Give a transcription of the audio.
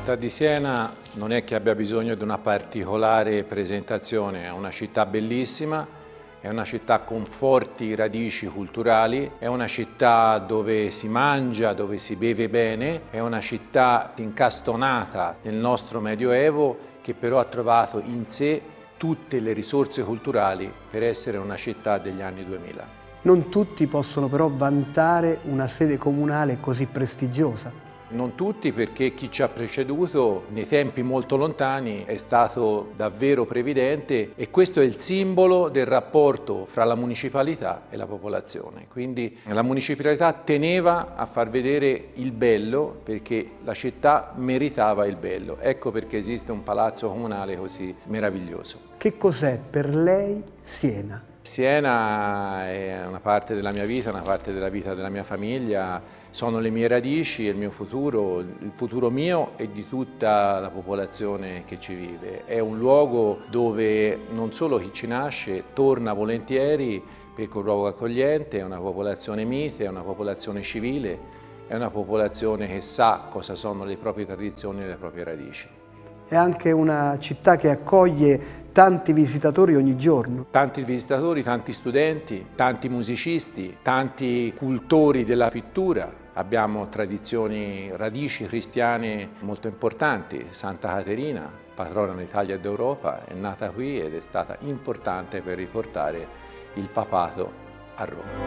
città di Siena non è che abbia bisogno di una particolare presentazione, è una città bellissima, è una città con forti radici culturali, è una città dove si mangia, dove si beve bene, è una città incastonata nel nostro Medioevo che però ha trovato in sé tutte le risorse culturali per essere una città degli anni 2000. Non tutti possono però vantare una sede comunale così prestigiosa. Non tutti, perché chi ci ha preceduto nei tempi molto lontani è stato davvero previdente e questo è il simbolo del rapporto fra la municipalità e la popolazione. Quindi la municipalità teneva a far vedere il bello perché la città meritava il bello. Ecco perché esiste un palazzo comunale così meraviglioso. Che cos'è per lei Siena? Siena è una parte della mia vita, una parte della vita della mia famiglia, sono le mie radici, il mio futuro, il futuro mio e di tutta la popolazione che ci vive. È un luogo dove non solo chi ci nasce torna volentieri perché è un luogo accogliente, è una popolazione mite, è una popolazione civile, è una popolazione che sa cosa sono le proprie tradizioni e le proprie radici. È anche una città che accoglie tanti visitatori ogni giorno. Tanti visitatori, tanti studenti, tanti musicisti, tanti cultori della pittura. Abbiamo tradizioni, radici cristiane molto importanti. Santa Caterina, patrona d'Italia e d'Europa, è nata qui ed è stata importante per riportare il papato a Roma.